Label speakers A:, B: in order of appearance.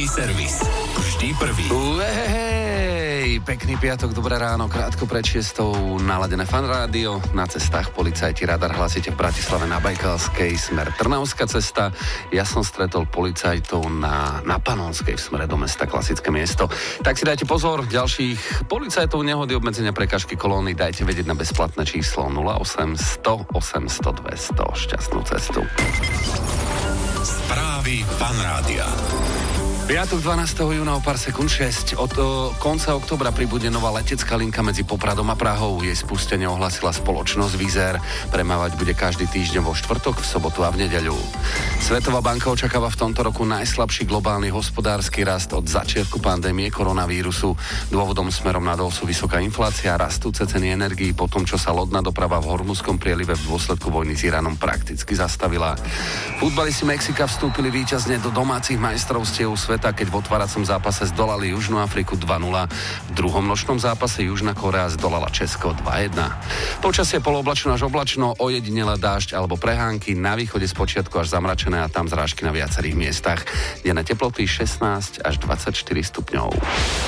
A: servis. Vždy prvý.
B: Hej, pekný piatok, dobré ráno, krátko pred 6:00 naladené Fan Rádio. Na cestách policajti radar hlasíte v Bratislave na Bajkalskej, smer Trnavská cesta. Ja som stretol policajtov na Panonskej v smere do mesta, klasické miesto. Tak si dajte pozor, ďalších policajtov, nehody, obmedzenia, prekážky, kolóny dajte vedieť na bezplatné číslo 0800 800 200. Šťastnú cestu.
A: Správy Fan Rádia.
B: Piatok 12. júna o pár sekúnd 6. Od konca októbra pribude nová letecká linka medzi Popradom a Prahou. Jej spustenie ohlasila spoločnosť Wizz Air. Premávať bude každý týždeň vo štvrtok, v sobotu a v nedeľu. Svetová banka očakáva v tomto roku najslabší globálny hospodársky rast od začiatku pandémie koronavírusu. Dôvodom smerom nadol sú vysoká inflácia, rastúce ceny energií po tom, čo sa lodná doprava v Hormuzskom prielive v dôsledku vojny s Iránom prakticky zastavila. Futbalisti Mexika vstúpili víťazne do domácich majstrovstiev sveta, keď v otváracom zápase zdolali Južnú Afriku 2-0. V druhom nočnom zápase Južná Kórea zdolala Česko 2-1. Počasie polooblačno až oblačno, ojedinele dážď alebo prehánky, na východe spočiatku až zamračené a tam zrážky na viacerých miestach. Denné teploty 16 až 24 stupňov.